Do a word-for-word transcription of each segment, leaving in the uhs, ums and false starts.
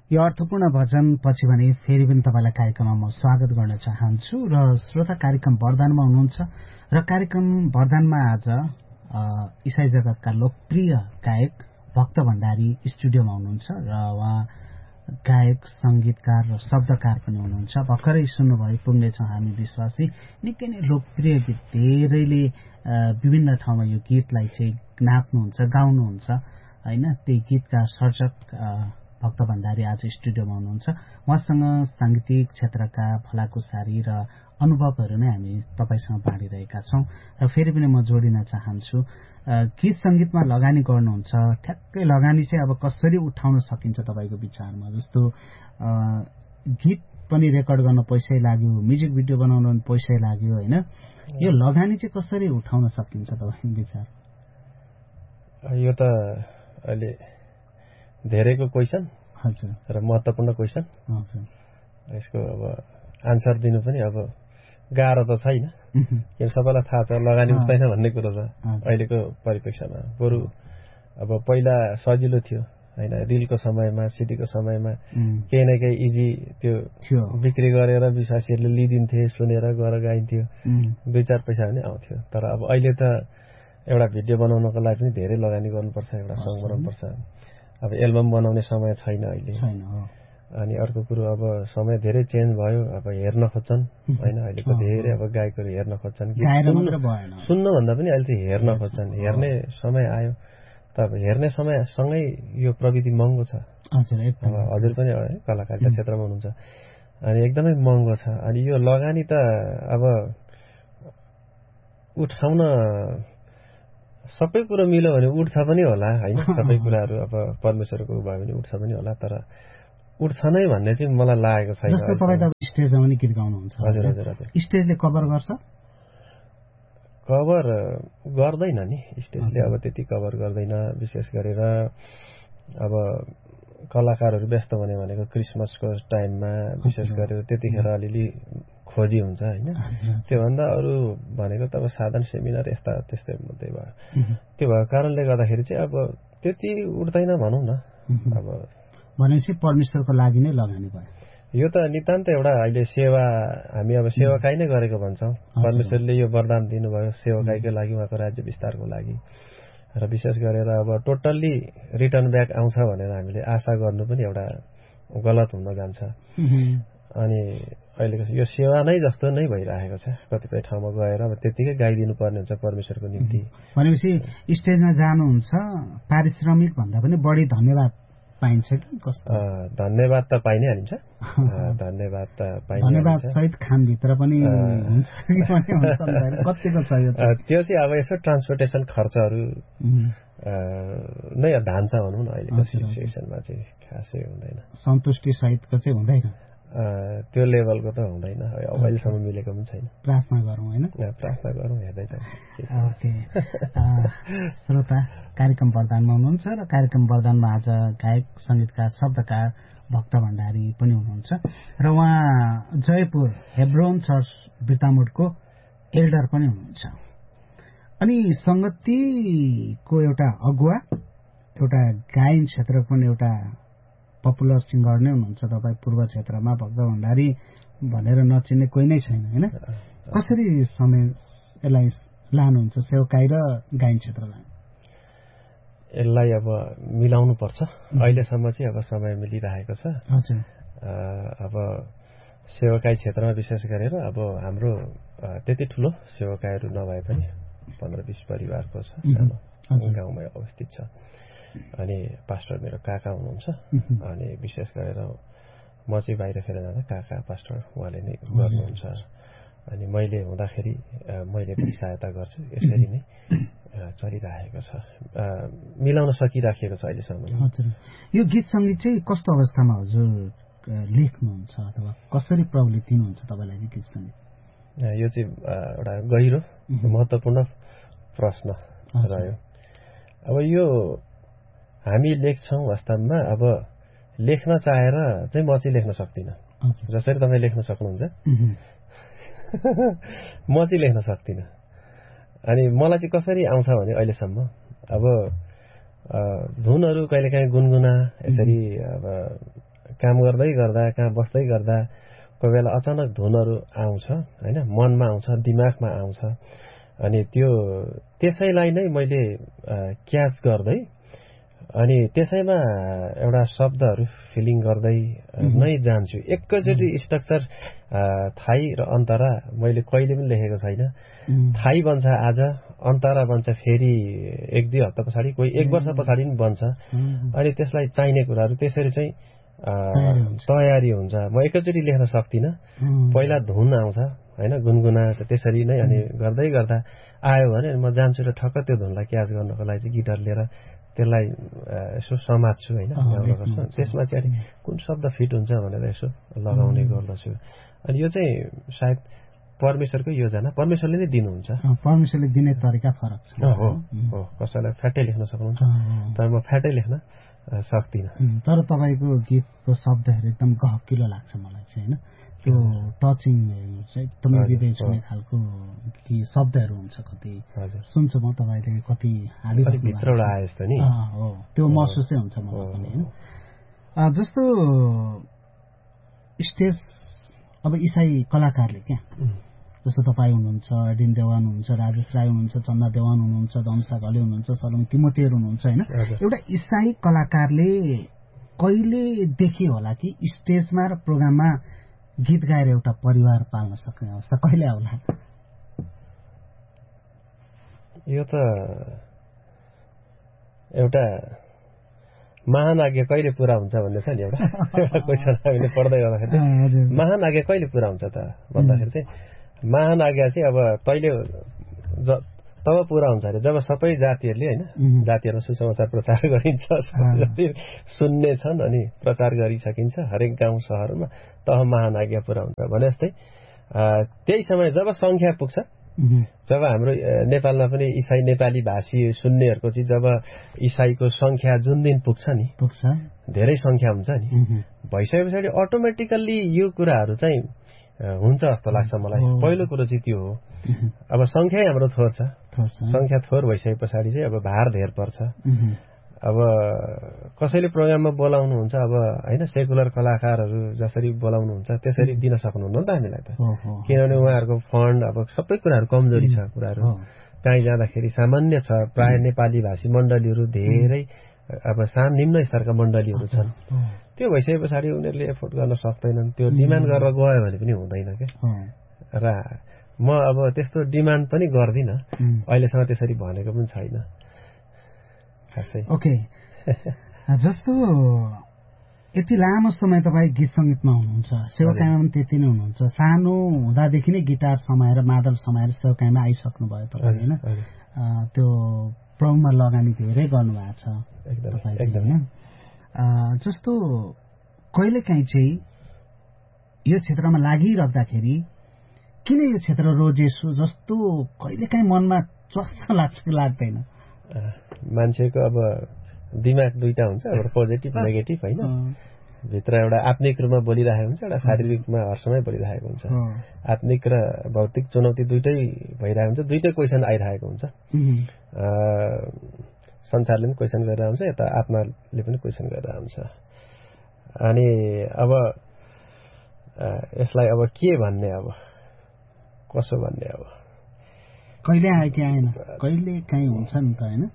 यो अर्थपूर्ण भजन पछि भने फेरि पनि तपाईँलाई कार्यक्रममा म स्वागत गर्न चाहन्छु र श्रोता कार्यक्रम वरदानमा हुनुहुन्छ र कार्यक्रम वरदानमा आज इसाई जगतका लोकप्रिय गायक भक्त भण्डारी स्टुडियोमा हुनुहुन्छ र उहाँ गायक संगीतकार र शब्दकार पनि हुनुहुन्छ। भर्खरै सुन्नुभयो पुग्नेछौँ हामी विश्वासी निकै नै लोकप्रिय गीत, धेरैले विभिन्न ठाउँमा यो गीतलाई चाहिँ नाच्नुहुन्छ गाउनुहुन्छ होइन। त्यही गीतका सर्जक भक्त भण्डारी आज स्टुडियोमा हुनुहुन्छ। उहाँसँग साङ्गीतिक क्षेत्रका भलाकुसारी र अनुभवहरू नै हामी तपाईँसँग बाँडिरहेका छौँ र फेरि पनि म जोडिन चाहन्छु, गीत सङ्गीतमा लगानी गर्नुहुन्छ, ठ्याक्कै लगानी चाहिँ अब कसरी उठाउन सकिन्छ तपाईँको विचारमा? जस्तो गीत पनि रेकर्ड गर्न पैसै लाग्यो, म्युजिक भिडियो बनाउन पनि पैसै लाग्यो होइन, यो लगानी चाहिँ कसरी उठाउन सकिन्छ तपाईँको विचार? यो त अहिले धेरैको क्वेसन र महत्त्वपूर्ण क्वेसन। यसको अब आन्सर दिनु पनि अब गाह्रो त छैन, किन सबैलाई थाहा छ लगानी उठ्दैन भन्ने कुरो छ अहिलेको परिप्रेक्ष्यमा। बरु अब पहिला सजिलो थियो होइन, रिलको समयमा सिडीको समयमा केही न केही इजी त्यो बिक्री गरेर विश्वासीहरूले लिइदिन्थे, सुनेर गएर गाइन्थ्यो, दुई चार पैसा पनि आउँथ्यो। तर अब अहिले त एउटा भिडियो बनाउनको लागि पनि धेरै लगानी गर्नुपर्छ, एउटा सङ्ग बनाउनुपर्छ। अब एल्बम बनाउने समय छैन अहिले। अनि अर्को कुरो अब समय धेरै चेन्ज भयो, अब हेर्न खोज्छन् होइन, अहिलेको धेरै अब गायकहरू हेर्न खोज्छन्, सुन्नुभन्दा पनि अहिले चाहिँ हेर्न खोज्छन्। हेर्ने समय आयो त, अब हेर्ने समयसँगै यो प्रविधि महँगो छ। अब हजुर पनि कलाकारिता क्षेत्रमा हुनुहुन्छ, अनि एकदमै महँगो छ। अनि यो लगानी त अब उठाउन सबै कुरो मिल्यो भने उठ्छ पनि होला होइन, सबै कुराहरू अब परमेश्वरको भयो भने उठ्छ पनि होला, तर उठ्छ नै भन्ने चाहिँ मलाई लागेको छैन। जस्तो तपाईँ त स्टेजमा पनि गीत गाउनुहुन्छ। हजुर हजुर हजुर। स्टेजले कभर गर्छ? कभर गर्दैन नि, स्टेजले अब त्यति कभर गर्दैन। विशेष गरेर अब कलाकारहरू व्यस्त हुने भनेको क्रिसमसको टाइममा विशेष गरेर त्यतिखेर अलिअलि खोजी हुन्छ होइन। त्योभन्दा अरू भनेको त अब साधन सेमिनार यस्ता त्यस्तै मात्रै भयो। त्यो भएको कारणले गर्दाखेरि चाहिँ अब त्यति उठ्दैन भनौँ न। अब भनेपछि परमेश्वरको लागि नै लगानी भयो। यो त नितान्त एउटा अहिले सेवा, हामी अब सेवाकाई नै गरेको भन्छौँ। परमेश्वरले यो वरदान दिनुभयो सेवाकाईको लागि, उहाँको राज्य विस्तारको लागि। र विशेष गरेर अब टोटल्ली रिटर्न ब्याक आउँछ भनेर हामीले आशा गर्नु पनि एउटा गलत हुन जान्छ। अनि अहिलेको यो सेवा नै जस्तो नै भइरहेको छ। कतिपय ठाउँमा गएर अब त्यतिकै गाइदिनु पर्ने हुन्छ परमेश्वरको निम्ति। भनेपछि स्टेजमा जानुहुन्छ, पारिश्रमिक भन्दा पनि बढी धन्यवाद पाइन्छ कि कस्तो? धन्यवाद त पाइ नै हालिन्छ, धन्यवाद त पाइ नै हालिन्छ। धन्यवाद सहित खानभित्र पनि हुन्छ कि पनि हुन्छ नि, कतिको छ यो? त्यो चाहिँ अब यसो ट्रान्सपोर्टेसन खर्चहरू नै धान्छ भनौँ न, अहिलेको सिचुएसनमा चाहिँ खासै हुँदैन। सन्तुष्टि सहितको चाहिँ हुँदैन, त्यो लेभलको त हुँदैन, अब अहिलेसम्म मिलेको पनि छैन। प्रार्थना गरौँ होइन, प्रार्थना गरौँ, हेर्दै जाउँ। ओके श्रोता, कार्यक्रम वरदानमा हुनुहुन्छ र कार्यक्रम वरदानमा आज गायक सङ्गीतकार शब्दकार भक्त भण्डारी पनि हुनुहुन्छ र उहाँ जयपुर हेब्रोन चर्च बिर्तामोडको एल्डर पनि हुनुहुन्छ। अनि सङ्गतिको एउटा अगुवा, एउटा गायन क्षेत्रको पनि एउटा पपुलर सिङ्गर नै हुनुहुन्छ तपाईँ पूर्व क्षेत्रमा। भक्त भण्डारी भनेर नचिन्ने कोही नै छैन होइन। कसरी समय यसलाई लानुहुन्छ, सेवकाई र गायन क्षेत्रलाई? यसलाई अब मिलाउनु पर्छ। अहिलेसम्म चाहिँ अब समय मिलिरहेको छ। हजुर। अब सेवाकाई क्षेत्रमा विशेष गरेर अब हाम्रो त्यति ठुलो सेवाकाईहरू नभए पनि पन्ध्र बिस परिवारको छ, सानो गाउँमा अवस्थित छ। अनि पास्टर मेरो काका हुनुहुन्छ, अनि विशेष गरेर म चाहिँ बाहिर फेर जाँदा काका पास्टर उहाँले नै गर्नुहुन्छ। अनि मैले हुँदाखेरि मैले पनि सहायता गर्छु। यसरी नै चलिरहेको छ, मिलाउन सकिराखेको छ अहिलेसम्म। हजुर। यो गीत सङ्गीत चाहिँ कस्तो अवस्थामा हजुर लेख्नुहुन्छ अथवा कसरी प्रवृत्ति दिनुहुन्छ तपाईँलाई गीत सङ्गीत? यो चाहिँ एउटा गहिरो महत्त्वपूर्ण प्रश्न रह्यो। अब यो हामी लेख्छौँ वास्तवमा, अब लेख्न चाहेर चाहिँ म चाहिँ लेख्न सक्दिनँ। जसरी तपाईँ लेख्न सक्नुहुन्छ म चाहिँ लेख्न सक्दिनँ। अनि मलाई चाहिँ कसरी आउँछ भने अहिलेसम्म अब धुनहरू कहिलेकाहीँ गुनगुना यसरी अब काम गर्दै गर्दा कहाँ बस्दै गर्दा कोही बेला अचानक धुनहरू आउँछ होइन, मनमा आउँछ, दिमागमा आउँछ। अनि त्यो त्यसैलाई नै मैले क्याच गर्दै अनि त्यसैमा एउटा शब्दहरू फिलिङ गर्दै नै जान्छु। एकैचोटि स्ट्रक्चर थाई र अन्तरा मैले कहिले पनि लेखेको छैन। थाई बन्छ आज, अन्तरा बन्छ फेरि एक दुई हप्ता पछाडि, कोही एक वर्ष पछाडि पनि बन्छ। अनि त्यसलाई चाहिने कुराहरू त्यसरी चाहिँ तयारी हुन्छ। म एकैचोटि लेख्न सक्दिनँ। पहिला धुन आउँछ होइन, गुनगुना त्यसरी नै, अनि गर्दै गर्दा आयो भने म जान्छु र ठक्क त्यो धुनलाई क्याच गर्नको लागि चाहिँ गिटार लिएर त्यसलाई यसो समात्छु होइन, गाउँदा गर्छु। त्यसमा चाहिँ कुन शब्द फिट हुन्छ भनेर यसो लगाउने गर्दछु। अनि यो चाहिँ सायद परमेश्वरको योजना, परमेश्वरले नै दिनुहुन्छ। परमेश्वरले दिने तरिका फरक छ। हो हो, कसैलाई फ्याटै लेख्न सक्नुहुन्छ, तर म फ्याटै लेख्न सक्दिनँ। तर तपाईँको गीतको शब्दहरू एकदम गहकिलो लाग्छ मलाई चाहिँ होइन, त्यो टचिङ चाहिँ एकदमै हृदय छुने खालको कि शब्दहरू हुन्छ। कति सुन्छु म तपाईँले कति भित्रबाट आए जस्तो नि, हो त्यो महसुसै हुन्छ मलाई पनि होइन। जस्तो स्टेज अब इसाई कलाकारले क्या, जस्तो तपाईँ हुनुहुन्छ, एडिन देवान हुनुहुन्छ, राजेश राई हुनुहुन्छ, चन्दा देवान हुनुहुन्छ, धनुषा घले हुनुहुन्छ, सलोमी तिमोतेर हुनुहुन्छ होइन। एउटा इसाई कलाकारले कहिले देखे होला कि स्टेजमा र प्रोग्राममा गीत गाएर एउटा परिवार पाल्न सक्ने अवस्था कहिले आउला? यो त एउटा महान आज्ञा कहिले पुरा हुन्छ भन्ने छ नि, एउटा एउटा क्वेसन हामीले पढ्दै गर्दाखेरि महान आज्ञा कहिले पुरा हुन्छ त भन्दाखेरि चाहिँ महान आज्ञा चाहिँ अब तैले तब पुरा हुन्छ अरे जब सबै जातिहरूले होइन, जातिहरूमा सुसमाचार प्रचार गरिन्छ, सुन्ने छन् अनि प्रचार गरिसकिन्छ हरेक गाउँ सहरमा, तब महान आज्ञा पुरा हुन्छ भने जस्तै। त्यही समय जब संख्या पुग्छ, जब हाम्रो नेपालमा पनि इसाई नेपाली भाषी सुन्नेहरूको चाहिँ जब इसाईको संख्या जुन दिन पुग्छ नि, पुग्छ धेरै संख्या हुन्छ नि, भइसके पछाडि अटोमेटिकल्ली यो कुराहरू चाहिँ हुन्छ जस्तो लाग्छ मलाई। पहिलो कुरो चाहिँ त्यो हो। अब संख्या हाम्रो थोर छ, संख्या थोर भइसके पछाडि चाहिँ अब भार धेर पर्छ। अब कसैले प्रोग्राममा बोलाउनुहुन्छ, अब होइन सेकुलर कलाकारहरू जसरी बोलाउनुहुन्छ त्यसरी दिन सक्नुहुन्न नि त हामीलाई त, किनभने उहाँहरूको फन्ड अब सबै कुराहरू कमजोरी छ। कुराहरू कहीँ जाँदाखेरि सामान्य छ, प्राय नेपाली भाषी मण्डलीहरू धेरै अब सानो निम्न स्तरका मण्डलीहरू छन्। त्यो भइसके पछाडि उनीहरूले एफोर्ड गर्न सक्दैनन्, त्यो डिमान्ड गरेर गयो भने पनि हुँदैन क्या। र म अब त्यस्तो डिमान्ड पनि गर्दिनँ, अहिलेसम्म त्यसरी भनेको पनि छैन। ओके, जस्तो यति लामो समय तपाईँ गीत सङ्गीतमा हुनुहुन्छ, सेवाकाईमा पनि त्यति नै हुनुहुन्छ। सानो हुँदादेखि नै गिटार समाएर मादल समाएर सेवाकाईमा आइसक्नु भयो तपाईँ होइन। त्यो प्रभुमा लगानी धेरै गर्नुभएको छ तपाईँले होइन। जस्तो कहिलेकाहीँ चाहिँ यो क्षेत्रमा लागिराख्दाखेरि किन यो क्षेत्र रोजेछु जस्तो कहिलेकाहीँ मनमा चस्छ लाग्छ कि लाग्दैन? मान्छेको अब दिमाग दुईटा हुन्छ, एउटा पोजिटिभ नेगेटिभ होइन। भित्र एउटा आत्मिक रूपमा बोलिरहेको हुन्छ, एउटा शारीरिक रूपमा हरसमय बोलिरहेको हुन्छ। आत्मिक र भौतिक चुनौती दुइटै भइरहेको हुन्छ, दुइटै क्वेसन आइरहेको हुन्छ। संसारले पनि क्वेसन गरेर हुन्छ, यता आत्माले पनि क्वेसन गरेर हुन्छ। अनि अब यसलाई अब के भन्ने, अब कसो भन्ने, अब कहिले आयो कि आएन, कहिले काहीँ हुन्छ नि त होइन।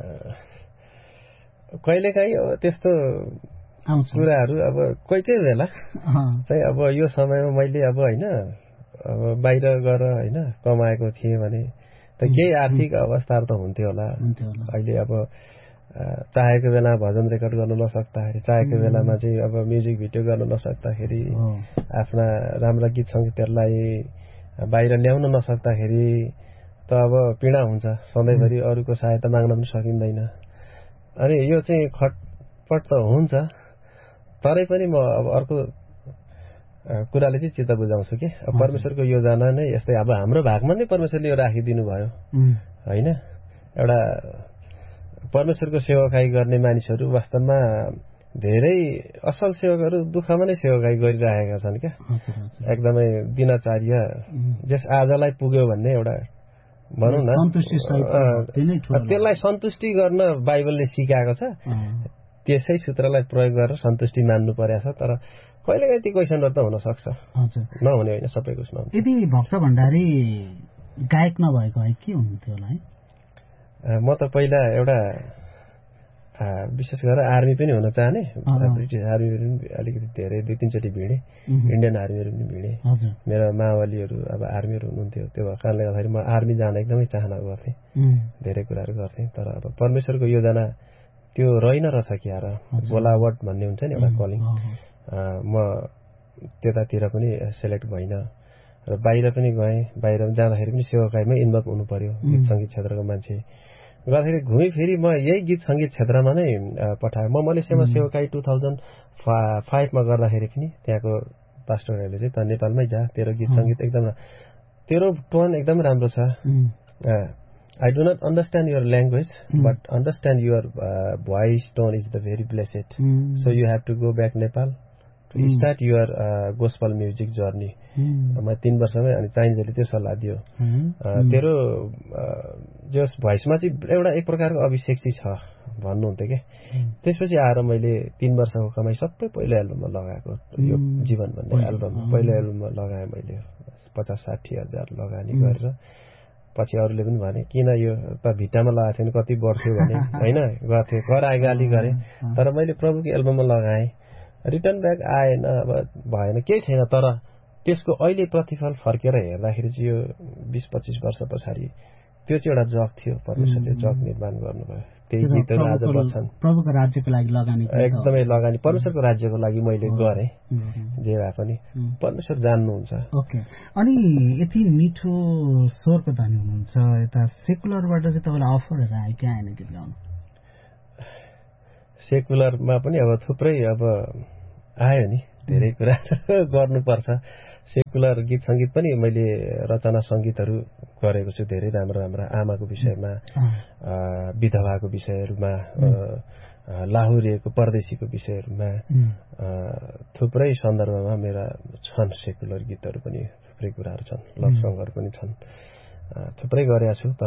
कहिले काहीँ अब त्यस्तो आउँछ कुराहरू, अब कोही कोही बेला चाहिँ अब यो समयमा मैले अब होइन अब बाहिर गएर होइन कमाएको थिएँ भने त केही आर्थिक अवस्थाहरू त हुन्थ्यो होला। अहिले अब चाहेको बेला भजन रेकर्ड गर्न नसक्दाखेरि, चाहेको बेलामा चाहिँ अब म्युजिक भिडियो गर्न नसक्दाखेरि, आफ्ना राम्रा गीत सङ्गीतहरूलाई बाहिर ल्याउन नसक्दाखेरि त अब पीडा हुन्छ। सधैँभरि अरूको सहायता माग्न पनि सकिँदैन। अनि यो चाहिँ खटपट त हुन्छ, तरै पनि म अब अर्को कुराले चाहिँ चित्त बुझाउँछु कि अब परमेश्वरको योजना नै यस्तै। अब हाम्रो भागमा नै परमेश्वरले यो राखिदिनु भयो होइन। एउटा परमेश्वरको सेवाकाई गर्ने मानिसहरू वास्तवमा धेरै असल सेवकहरू दुःखमा नै सेवाकाई गरिरहेका छन् क्या। एकदमै दिनचर्या जस आजलाई पुग्यो भन्ने एउटा भनौँ न, त्यसलाई सन्तुष्टि गर्न बाइबलले सिकाएको छ। त्यसै सूत्रलाई प्रयोग गरेर सन्तुष्टि मान्नु परेको छ। तर कहिलेकाहीँ ती क्वेसनहरू त हुन सक्छ, नहुने होइन सबै कुसमा। यदि भक्त भण्डारी गायक नभएको है के हुन्थ्यो होला है? म त पहिला एउटा विशेष गरेर आर्मी पनि हुन चाहने, ब्रिटिस आर्मीहरू पनि अलिकति धेरै दुई तिनचोटि भिडेँ, इन्डियन आर्मीहरू पनि भिडेँ। मेरो मावलीहरू अब आर्मीहरू हुनुहुन्थ्यो, त्यो भएको कारणले गर्दाखेरि म आर्मी जान एकदमै चाहना गर्थेँ, धेरै कुराहरू गर्थेँ। तर अब परमेश्वरको योजना त्यो रहेन रहेछ कि यार, बोलावट भन्ने हुन्छ नि एउटा कलिङ, म त्यतातिर पनि सेलेक्ट भइनँ र बाहिर पनि गएँ। बाहिर जाँदाखेरि पनि सेवाकाईमै इन्भल्भ हुनु पर्यो, गीत सङ्गीत क्षेत्रको मान्छे गर्दाखेरि घुमिफिरी म यही गीत सङ्गीत क्षेत्रमा नै पठाएँ। म मलेसियामा सेवाकाई टु थाउजन्ड फा फाइभमा गर्दाखेरि पनि त्यहाँको पास्टरहरूले चाहिँ त नेपालमै जा, तेरो गीत सङ्गीत एकदम तेरो टोन एकदम राम्रो छ, I do not understand your language but understand your voice tone is the very blessed, so you have to go back Nepal to start your gospel music journey. म तीन वर्षमै अनि चाहिन्छले त्यो सल्लाह दियो, तेरो जस भोइसमा चाहिँ एउटा एक प्रकारको अभिषेक चाहिँ छ भन्नुहुन्थ्यो कि। त्यसपछि आएर मैले तीन वर्षको कमाई सबै पहिलो एल्बममा लगाएको, यो जीवन भन्ने एल्बम पहिलो एल्बममा लगाएँ मैले, पचास साठी हजार लगानी गरेर। पछि अरूले पनि भने किन यो त भिट्टामा लगाएको थियो भने कति बढ्थ्यो भने होइन, गर्थ्यो कराए गाली गरेँ। तर मैले प्रभुको एल्बममा लगाएँ, रिटर्न ब्याक आएन, अब भएन, केही छैन। तर त्यसको अहिले प्रतिफल फर्केर हेर्दाखेरि चाहिँ यो बिस पच्चिस वर्ष पछाडि त्यो चाहिँ एउटा जग थियो, परमेश्वरले जग निर्माण गर्नुभयो। त्यही गीतहरू आज बच्छन्, प्रभुको राज्यको लागि लगानी, एकदमै लगानी, परमेश्वरको राज्यको लागि मैले गरेँ। जे भए पनि परमेश्वर जान्नुहुन्छ। ओके, अनि यति मिठो स्वरको धनी हुनुहुन्छ, यता सेकुलरबाट चाहिँ तपाईँलाई अफरहरू आयो कि आएन गीत गाउनु? सेकुलरमा पनि अब थुप्रै अब आयो नि, धेरै कुरा गर्नुपर्छ। सेकुलर गीत सङ्गीत पनि मैले रचना सङ्गीतहरू गरेको छु, धेरै राम्रो राम्रो आमाको विषयमा, विधवाको विषयहरूमा, लाहुरेको परदेशीको विषयहरूमा, थुप्रै सन्दर्भमा मेरा छन् सेकुलर गीतहरू पनि, थुप्रै कुराहरू छन्, लभ सङ्गहरू पनि छन्, थुप्रै गरेका छु। तर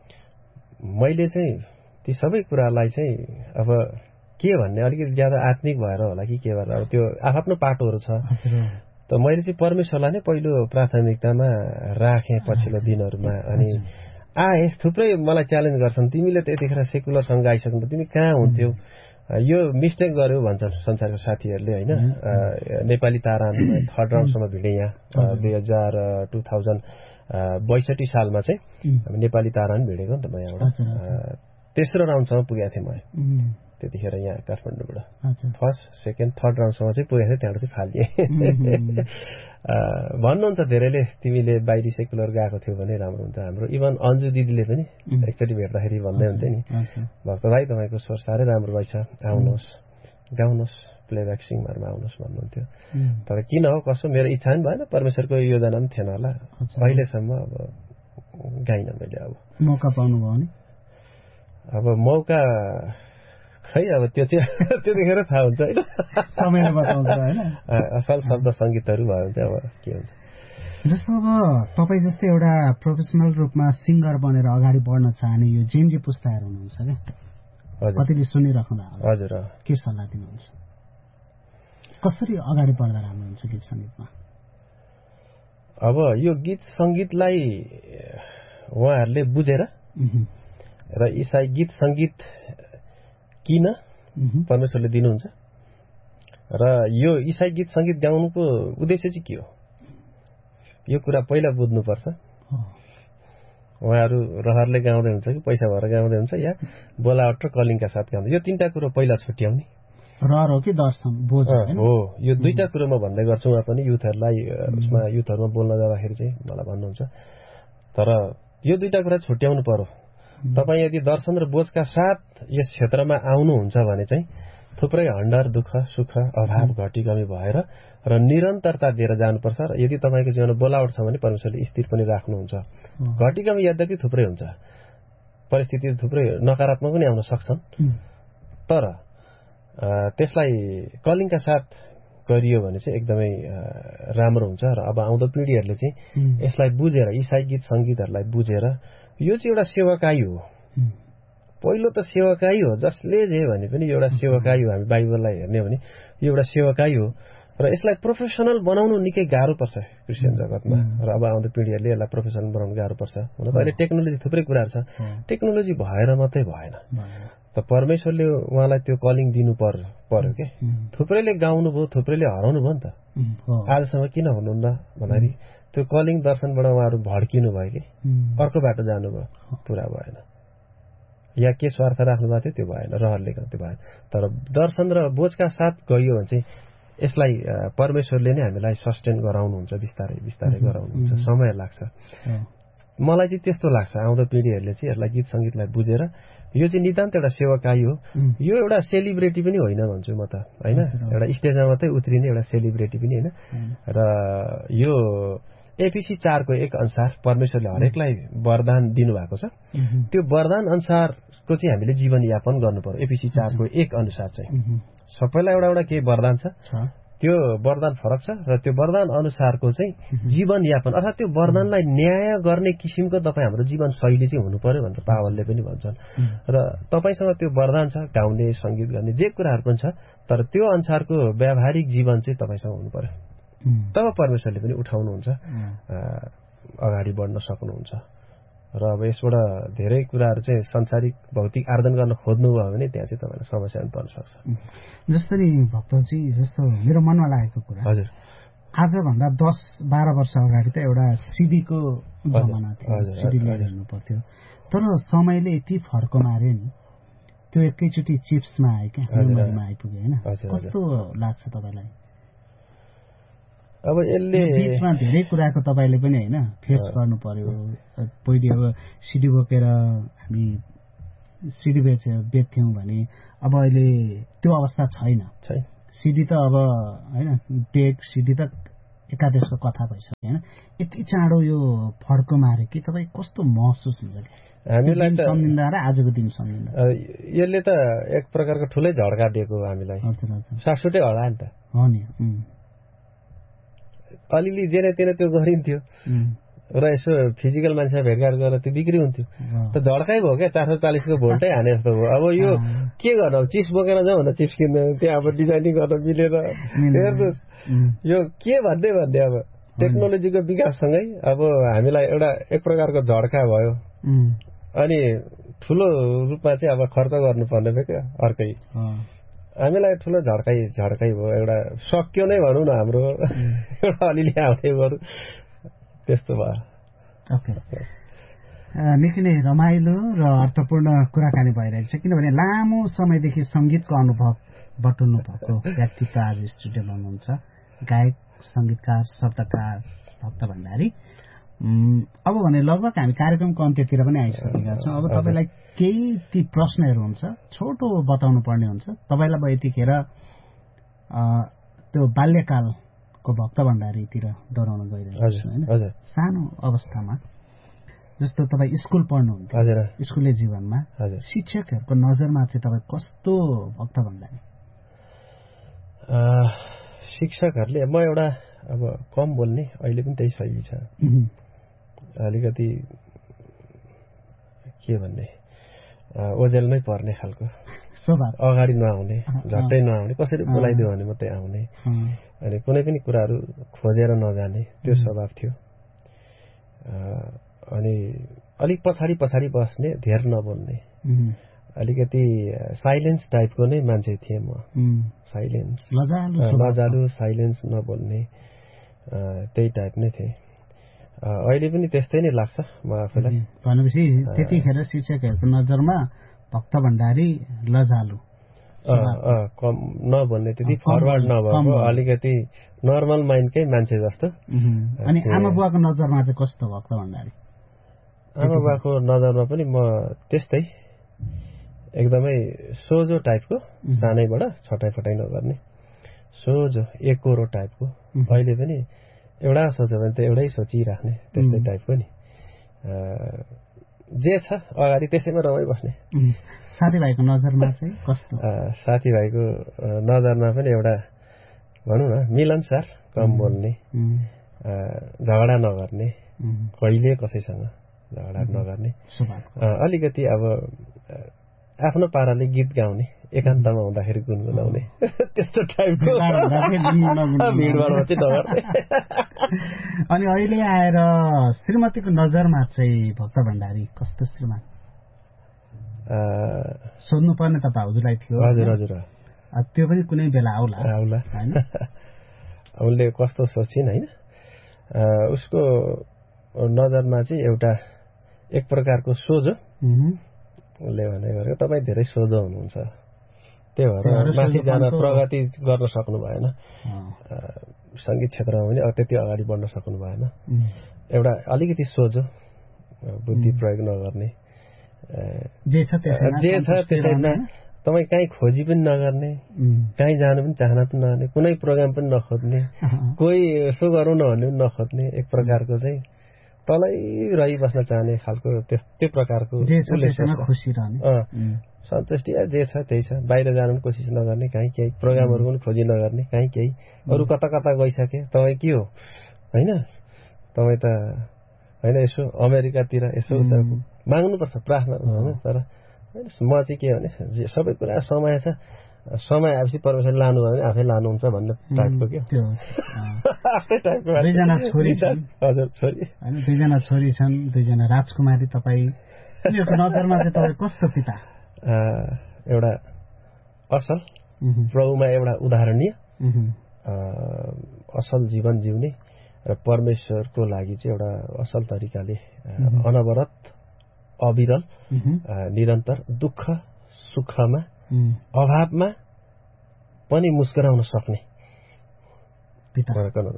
मैले चाहिँ ती सबै कुरालाई चाहिँ अब के भन्ने, अलिकति ज्यादा आत्मिक भएर होला कि के भएर, अब त्यो आफ्नो पाटोहरू छ। त मैले चाहिँ परमेश्वरलाई नै पहिलो प्राथमिकतामा राखेँ पछिल्लो दिनहरूमा। अनि आए थुप्रै मलाई च्यालेन्ज गर्छन्, तिमीले त यतिखेर सेकुलर सङ्ग गाइसक्नु, तिमी कहाँ हुन्थ्यौ, यो मिस्टेक गर्यो भन्छन् संसारको साथीहरूले होइन। नेपाली तारामा थर्ड राउन्डसम्म भिडेँ यहाँ दुई हजार टु थाउजन्ड बैसठी सालमा चाहिँ नेपाली तारा पनि भिडेको नि त म यहाँबाट। तेस्रो राउन्डसम्म पुगेको थिएँ म त्यतिखेर यहाँ काठमाडौँबाट, फर्स्ट सेकेन्ड थर्ड राउन्डसम्म चाहिँ पुगेको थिएँ, त्यहाँबाट चाहिँ फालिएँ। भन्नुहुन्छ धेरैले तिमीले बाहिरी सेकुलर गएको थियो भने राम्रो हुन्छ। हाम्रो इभन अन्जु दिदीले पनि एकचोटि भेट्दाखेरि भन्दै हुन्थ्यो नि, भक्त भाइ तपाईँको स्वर साह्रै राम्रो रहेछ, आउनुहोस् गाउनुहोस्, प्लेब्याक सिङ्गरमा आउनुहोस् भन्नुहुन्थ्यो। तर किन हो कसो मेरो इच्छा पनि भएन, परमेश्वरको योजना पनि थिएन होला, अहिलेसम्म अब गाइन मैले। अब मौका पाउनुभयो भने अब मौका खै, अब त्यो चाहिँ त्यतिखेर थाहा हुन्छ होइन, समयले बताउँछ होइन। असल शब्द सङ्गीतहरू भयो भने चाहिँ अब के हुन्छ। जस्तो अब तपाईँ जस्तै एउटा प्रोफेसनल रूपमा सिङ्गर बनेर अगाडि बढ्न चाहने यो जेनजी पुस्ताहरू हुनुहुन्छ क्या, कतिले सुनिराख्नु हजुर, के सल्लाह दिनुहुन्छ, कसरी अगाडि बढ्दा राम्रो हुन्छ गीत सङ्गीतमा? अब यो गीत सङ्गीतलाई उहाँहरूले बुझेर र इसाई गीत सङ्गीत किन परमेश्वरले दिनुहुन्छ र यो इसाई गीत सङ्गीत गाउनुको उद्देश्य चाहिँ के हो, यो कुरा पहिला बुझ्नुपर्छ। उहाँहरू रहरले गाउँदै हुन्छ कि पैसा भएर गाउँदै हुन्छ या बोलावट र कलिङका साथ गाउँदै, यो तीनटा कुरो पहिला छुट्याउने। रहर हो कि दर्शन बोझ हो, यो दुईटा कुरो म भन्दै गर्छु। उहाँ पनि युथहरूलाई उसमा युथहरूमा बोल्न जाँदाखेरि चाहिँ मलाई भन्नुहुन्छ। तर यो दुईटा कुरा छुट्याउनु पर्यो। तपाईँ यदि दर्शन र बोझका साथ यस क्षेत्रमा आउनुहुन्छ भने चाहिँ थुप्रै हन्डर, दुःख सुख अभाव घटी कमी भएर र निरन्तरता दिएर जानुपर्छ। र यदि तपाईँको जीवनमा बोलावट छ भने परमेश्वरले स्थिर पनि राख्नुहुन्छ। घटी कमी यद्यपि थुप्रै हुन्छ, परिस्थिति थुप्रै नकारात्मक पनि आउन सक्छन्, तर त्यसलाई कलिङका साथ गरियो भने चाहिँ एकदमै राम्रो हुन्छ। र अब आउँदो पिँढीहरूले चाहिँ यसलाई बुझेर, इसाई गीत सङ्गीतहरूलाई बुझेर यो चाहिँ एउटा सेवाकाई हो, पहिलो त सेवकाई हो, जसले जे भने पनि एउटा सेवकाई हो। हामी बाइबललाई हेर्ने हो भने यो एउटा सेवकाई हो र यसलाई प्रोफेसनल बनाउनु निकै गाह्रो पर्छ क्रिस्चियन जगतमा। र अब आउँदो पिँढीहरूले यसलाई प्रोफेसनल बनाउनु गाह्रो पर्छ। हुन त अहिले टेक्नोलोजी थुप्रै कुराहरू छ, टेक्नोलोजी भएर मात्रै भएन त। परमेश्वरले उहाँलाई त्यो कलिङ दिनु पर्यो पर्यो के। थुप्रैले गाउनु भयो, थुप्रैले हराउनु भयो नि त। आजसम्म किन हुनुहुन्न भन्दाखेरि त्यो कलिङ दर्शनबाट उहाँहरू भड्किनु भयो कि, अर्को बाटो जानुभयो, पुरा भएन। या के स्वार्थ राख्नु भएको थियो त्यो भएन, रहरले त्यो भएन। तर दर्शन र बोझका साथ गइयो भने चाहिँ यसलाई परमेश्वरले नै हामीलाई सस्टेन गराउनुहुन्छ, बिस्तारै बिस्तारै गराउनुहुन्छ, समय लाग्छ। मलाई चाहिँ त्यस्तो लाग्छ आउँदो पिँढीहरूले चाहिँ यसलाई गीत सङ्गीतलाई बुझेर यो चाहिँ नितान्त एउटा सेवकाई हो। यो एउटा सेलिब्रेटी पनि होइन भन्छु म त, होइन? एउटा स्टेजमा मात्रै उत्रिने एउटा सेलिब्रेटी पनि होइन। र यो एफिसी चारको एक अनुसार परमेश्वरले हरेकलाई वरदान दिनुभएको छ। त्यो वरदान अनुसारको चाहिँ हामीले जीवनयापन गर्नु पर्यो। एफिसी चारको एक अनुसार चाहिँ सबैलाई एउटा एउटा केही वरदान छ, त्यो वरदान फरक छ र त्यो वरदान अनुसारको चाहिँ जीवनयापन अर्थात् त्यो वरदानलाई न्याय गर्ने किसिमको तपाईँ हाम्रो जीवन शैली चाहिँ हुनु पर्यो भनेर पावलले पनि भन्छन्। र तपाईँसँग त्यो वरदान छ, गाउने, सङ्गीत गर्ने, जे कुराहरू पनि छ, तर त्यो अनुसारको व्यावहारिक जीवन चाहिँ तपाईँसँग हुनु पर्यो। तब परमेश्वरले पनि उठाउनुहुन्छ, अगाडि बढ्न सक्नुहुन्छ। र अब यसबाट धेरै कुराहरू चाहिँ संसारिक भौतिक आर्जन गर्न खोज्नुभयो भने त्यहाँ चाहिँ तपाईँलाई समस्या पनि पर्न सक्छ। जस्तो नि भक्तजी, जस्तो मेरो मनमा लागेको कुरा, हजुर आजभन्दा दस बाह्र वर्ष अगाडि त एउटा सिडीको जमाना थियो, सिडीले हेर्नु पर्थ्यो। तर समयले यति फर्को मार्यो नि, त्यो एकैचोटि चिप्समा आयो क्या, मेमोरीमा आइपुग्यो होइन? कस्तो लाग्छ तपाईँलाई? अब यसले बीचमा धेरै कुराको तपाईँले पनि होइन फेस गर्नु पर्यो। पहिले अब सिडी बोकेर हामी सिडी बेच बेच्थ्यौँ भने अब अहिले त्यो अवस्था छैन। सिडी त अब होइन, टेक सिडी त एकादेशको कथा भइसक्यो होइन? यति चाँडो यो फड्को मारे कि तपाईँ कस्तो महसुस हुन्छ हामीलाई सम्झिँदा र आजको दिन सम्झिँदा? यसले त एक प्रकारको ठुलै झड्का दिएको हामीलाई, सासुटै हल्ला नि त हो नि। अलिअलि जेने तेने त्यो गरिन्थ्यो र यसो फिजिकल मान्छेमा भेटघाट गरेर त्यो बिक्री हुन्थ्यो। त झड्काइ भयो क्या, चार सौ चालिसको भोल्टै हाने जस्तो भयो। अब यो के गर्नु, अब चिप्स बोकेर जाउँ भन्दा चिप्स किन्नु, त्यहाँ अब डिजाइनिङ गर्न मिलेर हेर्नुहोस् यो के भन्दै भन्दै। अब टेक्नोलोजीको विकाससँगै अब हामीलाई एउटा एक प्रकारको झड्का भयो, अनि ठुलो रूपमा चाहिँ अब खर्च गर्नुपर्ने भयो क्या अर्कै। हामीलाई ठुलो झड्काइ झड्काइ भयो, एउटा सक्यो नै भनौँ न हाम्रो, एउटा अलिअलि आउने बरु त्यस्तो भयो। ओके, निकै नै रमाइलो र अर्थपूर्ण कुराकानी भइरहेको छ, किनभने लामो समयदेखि सङ्गीतको अनुभव बटुल्नु भएको व्यक्तित्व आज स्टुडियोमा हुनुहुन्छ, गायक, सङ्गीतकार, शब्दकार भक्त भण्डारी। अब भने लगभग हामी कार्यक्रमको अन्त्यतिर पनि आइसकेका छौँ। अब तपाईँलाई केही ती प्रश्नहरू हुन्छ, छोटो बताउनु पर्ने हुन्छ। तपाईँलाई अब यतिखेर त्यो बाल्यकालको भक्त भण्डारीतिर डराउन गइरहेको छु होइन? सानो अवस्थामा जस्तो तपाईँ स्कुल पढ्नुहुन्थ्यो, स्कुले जीवनमा शिक्षकहरूको नजरमा चाहिँ तपाईँ कस्तो भक्त भण्डारी? शिक्षकहरूले म एउटा अब कम बोल्ने, अहिले पनि त्यही शैली छ, अलिकति के भन्ने ओजेलमै पर्ने खालको स्वभाव, अगाडि नआउने, झट्टै नआउने, कसरी बोलाइदियो भने मात्रै आउने, अनि कुनै पनि कुराहरू खोजेर नजाने, त्यो स्वभाव थियो। अनि अलिक पछाडि पछाडि बस्ने, धेर नबोल्ने, अलिकति साइलेन्स टाइपको नै मान्छे थिएँ म। साइलेन्स, लजालु, साइलेन्स, नबोल्ने, त्यही टाइप नै थिएँ। अहिले पनि त्यस्तै नै लाग्छ म आफूलाई। भनेपछि त्यतिखेर शिक्षकहरूको नजरमा भक्त भण्डारी लजालु, कम नबोल्ने, त्यति फरवर्ड नभएको, अलिकति नर्मल माइन्डकै मान्छे जस्तो। अनि आमा बुवाको नजरमा चाहिँ कस्तो भक्त भण्डारी? आमा बुवाको नजरमा पनि म त्यस्तै, एकदमै सोझो टाइपको, सानैबाट छटाइ फटाइ नगर्ने, सोझो एकोरो टाइपको। अहिले पनि एउटा सोच्यो भने त एउटै सोचिराख्ने, त्यस्तै टाइपको नि। जे छ अगाडि त्यसैमा रमाइ बस्ने। साथीभाइको नजरमा चाहिँ कस्तो? साथीभाइको नजरमा पनि एउटा भनौँ न मिलनसार, कम बोल्ने, झगडा नगर्ने, कहिले कसैसँग झगडा नगर्ने, अलिकति अब आफ्नो पाराले गीत गाउने, एकान्तमा हुँदाखेरि गुनगुनाउने, त्यस्तो टाइपको भिडभाडमा चाहिँ नगर्ने। अनि अहिले आएर श्रीमतीको नजरमा चाहिँ भक्त भण्डारी कस्तो श्रीमान सोध्नु पर्ने त भाउजूलाई थियो? हजुर हजुर, त्यो पनि कुनै बेला आउला आउला होइन। उसले कस्तो सोचिन् होइन, उसको नजरमा चाहिँ एउटा एक प्रकारको सोझो, उसले भने गरेको तपाईँ धेरै सोझो हुनुहुन्छ, त्यही भएर माथि जान प्रगति गर्न सक्नु भएन, सङ्गीत क्षेत्रमा पनि त्यति अगाडि बढ्न सक्नु भएन। एउटा अलिकति सोझो, बुद्धि प्रयोग नगर्ने, जे छ त्यसैमा तपाईँ कहीँ खोजी पनि नगर्ने, कहीँ जानु पनि चाहना पनि नगर्ने, कुनै प्रोग्राम पनि नखोज्ने, कोही यसो गरौँ न भन्ने पनि नखोज्ने, एक प्रकारको चाहिँ तलै रहिबस्न चाहने खालको त्यो प्रकारको सन्तुष्टि जे छ त्यही छ। बाहिर जानु पनि कोसिस नगर्ने, कहीँ केही प्रोग्रामहरू पनि खोजी नगर्ने, कहीँ केही अरू कता कता गइसके तपाईँ के हो होइन, तपाईँ त होइन यसो अमेरिकातिर यसो माग्नुपर्छ प्रार्थना होइन। तर म चाहिँ के भने सबै कुरा समय छ, समय आएपछि परमेश्वरले लानु भयो भने आफै लानुहुन्छ भन्ने टाइपको के आफ्नै टाइपको। दुईजना छोरी छन्, हजुर छोरी होइन, दुईजना छोरी छन्, दुईजना राजकुमारी। तपाईँ उनीहरूको नजरमा चाहिँ तपाईँ कस्तो पिता? एउटा असल, प्रभुमा एउटा उदाहरणीय, असल जीवन जिउने र परमेश्वरको लागि चाहिँ एउटा असल तरिकाले अनवरत अविरल निरन्तर दुःख सुखमा अभावमा पनि मुस्कुराउन सक्ने पिता।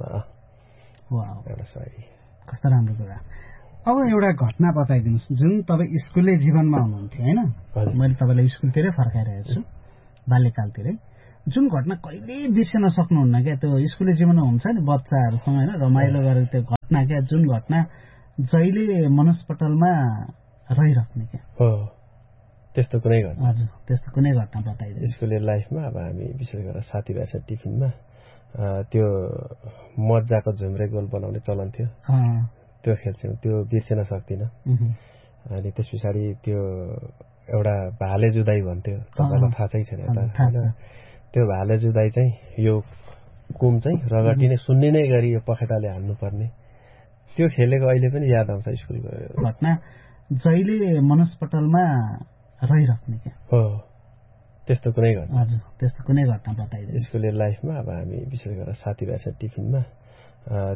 कस्तो राम्रो कुरा। अब एउटा घटना बताइदिनुहोस् जुन तपाईँ स्कुलले जीवनमा हुनुहुन्थ्यो होइन, मैले तपाईँलाई स्कुलतिरै फर्काइरहेको छु बाल्यकालतिरै, जुन घटना कहिले बिर्सन सक्नुहुन्न क्या, त्यो स्कुलले जीवनमा हुन्छ नि बच्चाहरूसँग होइन, रमाइलो गरेर त्यो घटना क्या, जुन घटना जहिले मनस्पटलमा रहिराख्ने क्या। हो त्यस्तो कुनै घटना? हजुर त्यस्तो कुनै घटना बताइदिनु। स्कुले लाइफमा अब हामी विशेष गरेर साथीभाइसँग टिफिनमा त्यो मजाको झुम्रे गोल बनाउने चलन थियो, त्यो खेल्थ्यौँ, त्यो बिर्सिन सक्दिनँ। अनि त्यस पछाडि त्यो एउटा भाले जुदाई भन्थ्यो, तपाईँलाई थाहा छै छैन? त्यो भाले जुदाई चाहिँ यो कुम चाहिँ रगटिने सुन्ने नै गरी यो पखेटाले हाल्नुपर्ने, त्यो खेलेको अहिले पनि याद आउँछ स्कुलको घटना, जहिले मनस्पटलमा रहिराख्ने क्या। हो त्यस्तो कुनै घटना? हजुर त्यस्तो कुनै घटना बताइदिनु। स्कुले लाइफमा अब हामी विशेष गरेर साथीभाइसँग टिफिनमा